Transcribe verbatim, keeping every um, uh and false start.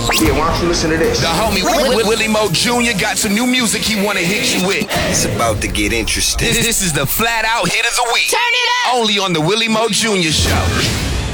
Yeah, why don't you listen to this? The homie Willie Mo Junior got some new music he wanna hit you with. It's about to get interesting. This, this is the Flat Out Hit of the Week. Turn it up! Only on the Willie Mo Junior Show.